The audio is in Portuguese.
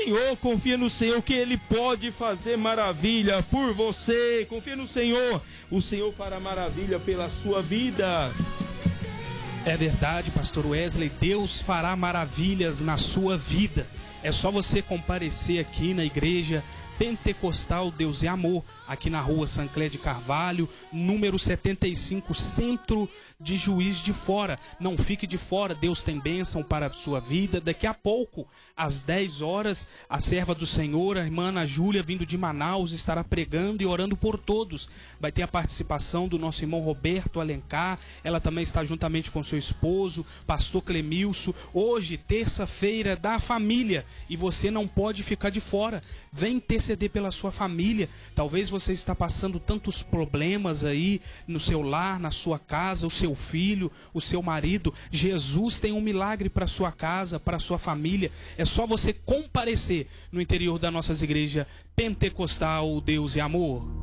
Senhor, confia no Senhor que Ele pode fazer maravilha por você. Confia no Senhor, o Senhor fará maravilha pela sua vida. É verdade, pastor Wesley, Deus fará maravilhas na sua vida. É só você comparecer aqui na igreja Pentecostal Deus é Amor, aqui na rua Sancler de Carvalho, número 75, centro de Juiz de Fora. Não fique de fora, Deus tem bênção para a sua vida. Daqui a pouco, às 10 horas, a serva do Senhor, a irmã Ana Júlia, vindo de Manaus, estará pregando e orando por todos. Vai ter a participação do nosso irmão Roberto Alencar, ela também está juntamente com seu esposo, pastor Clemilson. Hoje, terça-feira da família, e você não pode ficar de fora. Vem interceder pela sua família. Talvez você está passando tantos problemas aí no seu lar, na sua casa, o seu filho, o seu marido. Jesus tem um milagre para sua casa, para sua família. É só você comparecer no interior das nossas igrejas Pentecostal Deus é Amor.